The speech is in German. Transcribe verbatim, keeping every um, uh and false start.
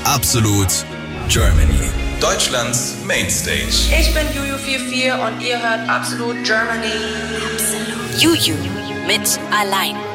Absolut Germany. Deutschlands Mainstage. Ich bin Juju vierundvierzig und ihr hört Absolut Germany. Juju mit Allein.